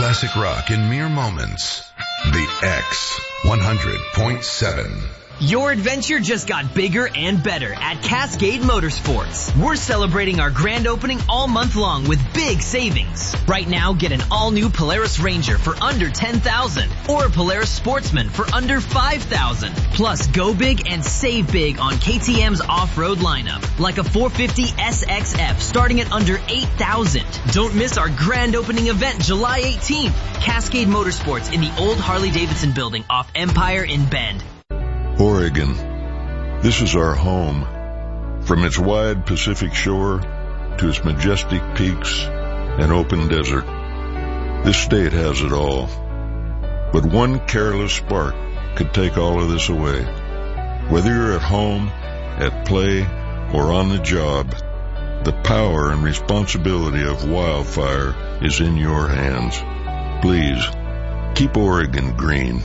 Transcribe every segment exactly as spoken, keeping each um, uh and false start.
classic rock in mere moments. The X one hundred point seven. Your adventure just got bigger and better at Cascade Motorsports. We're celebrating our grand opening all month long with big savings. Right now, get an all-new Polaris Ranger for under ten thousand dollars or a Polaris Sportsman for under five thousand dollars. Plus, go big and save big on K T M's off-road lineup, like a four fifty S X F starting at under eight thousand dollars. Don't miss our grand opening event July eighteenth. Cascade Motorsports in the old Harley-Davidson building off Empire in Bend. Oregon. This is our home. From its wide Pacific shore to its majestic peaks and open desert, this state has it all. But one careless spark could take all of this away. Whether you're at home, at play, or on the job, the power and responsibility of wildfire is in your hands. Please, keep Oregon green.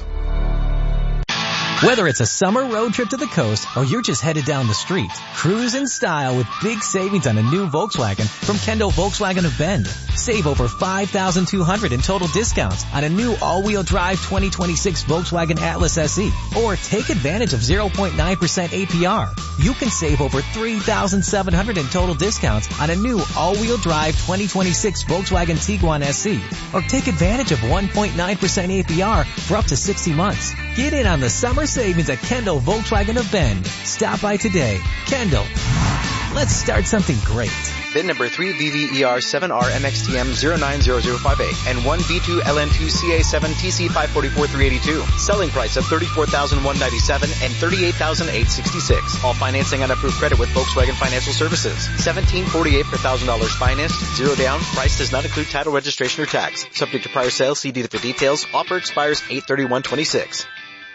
Whether it's a summer road trip to the coast or you're just headed down the street, cruise in style with big savings on a new Volkswagen from Kendall Volkswagen of Bend. Save over five thousand two hundred dollars in total discounts on a new all-wheel drive twenty twenty-six Volkswagen Atlas S E. Or take advantage of zero point nine percent A P R. You can save over three thousand seven hundred dollars in total discounts on a new all-wheel drive twenty twenty-six Volkswagen Tiguan S E. Or take advantage of one point nine percent A P R for up to sixty months. Get in on the summer savings at Kendall Volkswagen of Bend. Stop by today. Kendall. Let's start something great. V I N number three V V E R seven R M X T M zero nine zero zero five eight and one V two L N two C A seven T C five forty-four three eighty-two. Selling price of thirty-four thousand one hundred ninety-seven dollars and thirty-eight thousand eight hundred sixty-six dollars. All financing on approved credit with Volkswagen Financial Services. seventeen forty-eight per one thousand dollars financed. Zero down. Price does not include title, registration, or tax. Subject to prior sales. See dealer for details. Offer expires eight thirty-one twenty-six.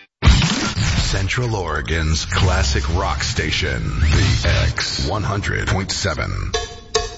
Central Oregon's classic rock station, The X one hundred point seven.